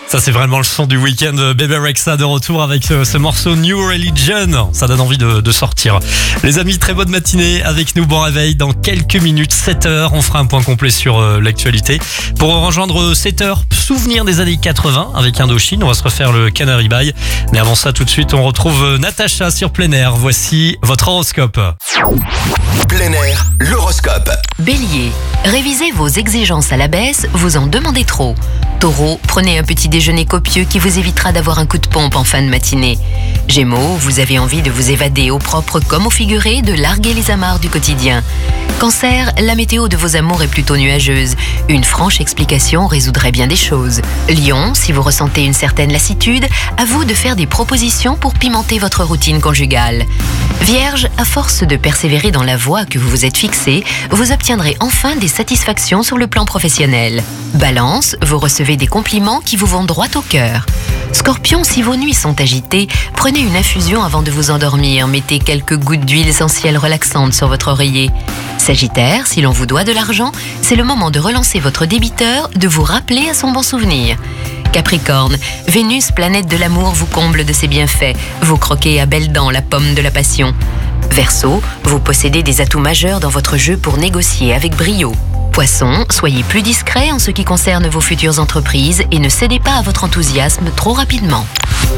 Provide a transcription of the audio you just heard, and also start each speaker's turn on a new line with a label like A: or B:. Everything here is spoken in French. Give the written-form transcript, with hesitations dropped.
A: Ça c'est vraiment le son du week-end. Bebe Rexha de retour avec ce morceau New Religion. Ça donne envie de sortir. Les amis, très bonne matinée avec nous. Bon réveil dans quelques minutes, 7h. On fera un point complet sur l'actualité. Pour rejoindre 7h, souvenir des années 80 avec Indochine. On va se refaire le Canary Bay. Mais avant ça, tout de suite, on retrouve Natacha sur Plein Air. Voici votre horoscope.
B: Plein Air, l'horoscope.
C: Bélier, révisez vos exigences à la baisse, vous en demandez trop. Taureau, prenez un petit déjeuner copieux qui vous évitera d'avoir un coup de pompe en fin de matinée. Gémeaux, vous avez envie de vous évader au propre comme au figuré, de larguer les amarres du quotidien. Cancer, la météo de vos amours est plutôt nuageuse. Une franche explication résoudrait bien des choses. Lion, si vous ressentez une certaine lassitude, à vous de faire des propositions pour pimenter votre routine conjugale. Vierge, à force de persévérer dans la voie que vous vous êtes fixée, vous obtiendrez enfin des satisfactions sur le plan professionnel. Balance, vous recevez des compliments qui vous vont droit au cœur. Scorpion, si vos nuits sont agitées, prenez une infusion avant de vous endormir, mettez quelques gouttes d'huile essentielle relaxante sur votre oreiller. Sagittaire, si l'on vous doit de l'argent, c'est le moment de relancer votre débiteur, de vous rappeler à son bon souvenir. Capricorne, Vénus, planète de l'amour, vous comble de ses bienfaits, vous croquez à belles dents la pomme de la passion. Verseau, vous possédez des atouts majeurs dans votre jeu pour négocier avec brio. Poisson, soyez plus discret en ce qui concerne vos futures entreprises et ne cédez pas à votre enthousiasme trop rapidement.